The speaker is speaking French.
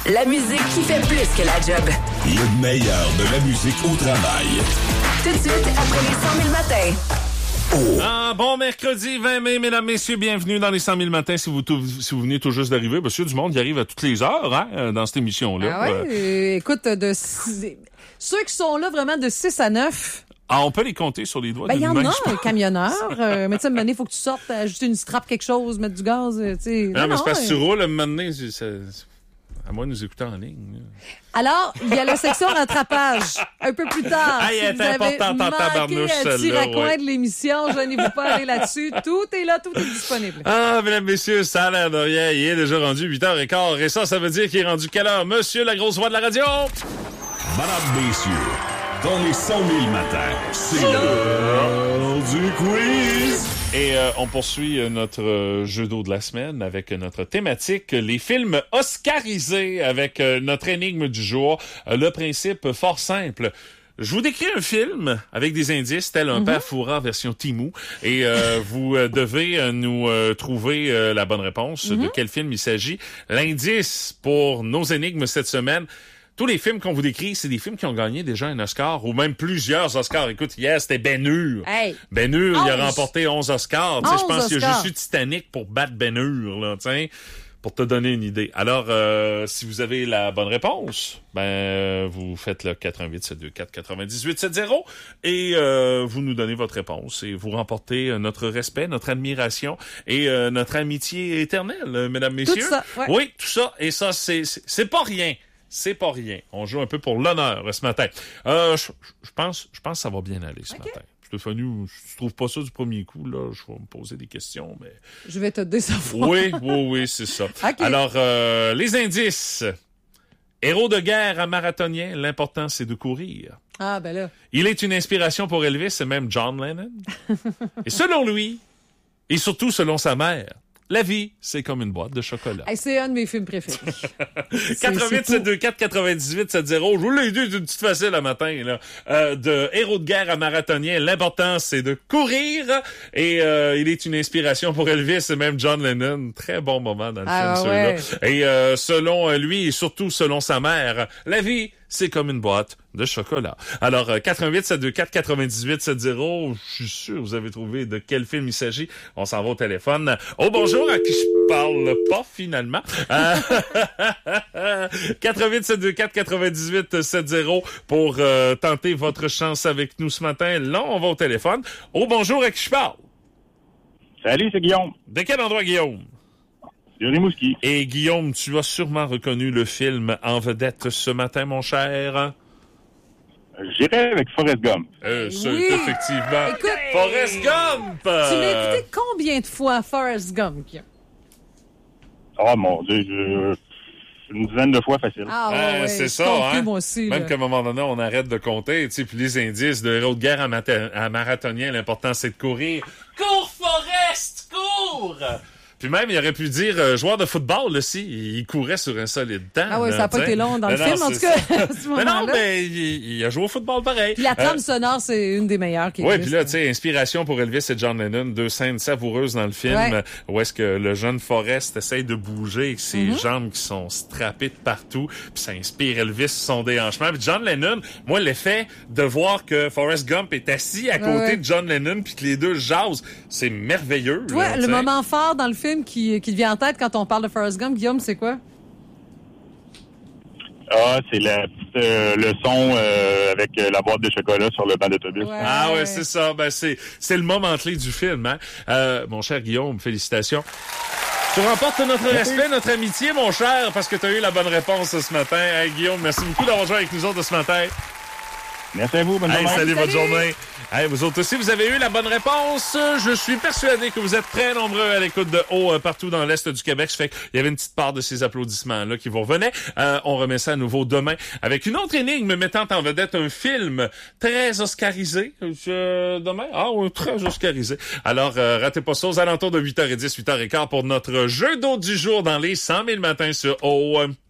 La musique qui fait plus que la job. Le meilleur de la musique au travail. Tout de suite, après les 100 000 matins. Bon mercredi 20 mai, mesdames, messieurs, bienvenue dans les 100 000 matins. Si vous venez tout juste d'arriver, Monsieur Dumont, il arrive à toutes les heures dans cette émission-là. Ah ouais? Écoute, ceux qui sont là vraiment de 6 à 9... on peut les compter sur les doigts d'une main. Il y en a, un camionneur. Mais tu sais, à un moment donné, il faut que tu sortes, ajouter une strap, quelque chose, mettre du gaz. Non, mais c'est parce que tu roules, à un moment donné, à moi de nous écouter en ligne. Alors, il y a la section rattrapage un peu plus tard. Elle est importante en tabarnouche, celle-là. Un petit raccoin de l'émission, gênez-vous pas aller là-dessus. Tout est là, tout est disponible. Mesdames, messieurs, ça a l'air de rien. Il est déjà rendu 8h15. Et ça veut dire qu'il est rendu quelle heure? Monsieur, la grosse voix de la radio? Madame, messieurs, dans les 100 000 matins, c'est l'heure du quiz. Et on poursuit notre jeu d'eau de la semaine avec notre thématique, les films oscarisés, avec notre énigme du jour. Le principe fort simple. Je vous décris un film avec des indices, tel un père Fouras version Timou, et vous devez nous trouver la bonne réponse de quel film il s'agit. L'indice pour nos énigmes cette semaine, tous les films qu'on vous décrit, c'est des films qui ont gagné déjà un Oscar, ou même plusieurs Oscars. Écoute, hier, c'était Ben Hur. Hey. Ben Hur, il a remporté 11 Oscars. 11 je pense qu'il y a Oscars. juste eu Titanic pour battre Ben Hur, là, pour te donner une idée. Alors, si vous avez la bonne réponse, vous faites le 88-724-9870 et vous nous donnez votre réponse et vous remportez notre respect, notre admiration et notre amitié éternelle, mesdames, messieurs. Tout ça, ouais. Oui, tout ça. Et ça, c'est pas rien. C'est pas rien. On joue un peu pour l'honneur ce matin. Je pense que ça va bien aller ce matin. Stéphanie, si tu trouves pas ça du premier coup, là, je vais me poser des questions, mais... Je vais te décevoir. Oui, c'est ça. Okay. Alors, les indices. Héros de guerre à marathonien, l'important, c'est de courir. Ah, ben là. Il est une inspiration pour Elvis et même John Lennon. Et selon lui, et surtout selon sa mère, la vie, c'est comme une boîte de chocolat. Hey, c'est un de mes films préférés. 88-724-9870. Je vous l'ai dit d'une petite facile le matin, là. De héros de guerre à marathonien. L'important, c'est de courir. Et il est une inspiration pour Elvis et même John Lennon. Très bon moment dans le film, celui-là. Et selon lui et surtout selon sa mère, la vie, c'est comme une boîte de chocolat. Alors, 88-724-9870. Je suis sûr que vous avez trouvé de quel film il s'agit. On s'en va au téléphone. Oh, bonjour, à qui je parle pas, finalement. 88-724-9870 pour tenter votre chance avec nous ce matin. Là, on va au téléphone. Oh, bonjour, à qui je parle? Salut, c'est Guillaume. De quel endroit, Guillaume? Du Rimouski. Et Guillaume, tu as sûrement reconnu le film en vedette ce matin, mon cher. J'irai avec Forrest Gump. C'est Oui. effectivement Écoute, Forrest Gump! Tu l'as écouté combien de fois, Forrest Gump? Oh mon Dieu, une dizaine de fois facile. Ah ouais, c'est je ça, compte hein? plus, moi aussi. Même là. qu'à un moment donné, on arrête de compter, tu sais, puis les indices de héros de guerre à marathonien, l'important c'est de courir. Cours, Forrest, cours! Puis même, il aurait pu dire joueur de football, aussi. Il courait sur un solide temps. Ah oui, ça n'a pas t'sais. été long dans le Mais film, non, en tout c'est cas, ça. à ce Mais non, moment-là. mais il a joué au football pareil. Puis la trame sonore, c'est une des meilleures qui Oui, existe. puis là, tu sais, inspiration pour Elvis et John Lennon, deux scènes savoureuses dans le film, Ouais. où est-ce que le jeune Forrest essaye de bouger avec ses jambes qui sont strappées de partout, puis ça inspire Elvis son déhanchement. Puis John Lennon, moi, l'effet de voir que Forrest Gump est assis à côté de John Lennon, puis que les deux jasent, c'est merveilleux. Toi, là, le t'sais. moment fort dans le film qui te vient en tête quand on parle de Forrest Gump, Guillaume, c'est quoi? Ah, c'est la petite leçon avec la boîte de chocolat sur le banc d'autobus. Ouais. Ah ouais, c'est ça. Ben c'est le moment clé du film, hein. Mon cher Guillaume, félicitations. Tu remportes notre respect, notre amitié, mon cher, parce que tu as eu la bonne réponse ce matin. Hey, Guillaume, merci beaucoup d'avoir joué avec nous autres ce matin. Merci à vous, bonne journée. Salut, bonne journée. Hey, vous autres aussi, vous avez eu la bonne réponse. Je suis persuadé que vous êtes très nombreux à l'écoute de haut partout dans l'Est du Québec. Ça fait qu'il y avait une petite part de ces applaudissements-là qui vous revenaient. On remet ça à nouveau demain avec une autre énigme mettant en vedette un film très oscarisé. Demain? Ah oui, très oscarisé. Alors, ratez pas ça aux alentours de 8h10, 8h15 pour notre jeu d'eau du jour dans les 100 000 matins sur haut.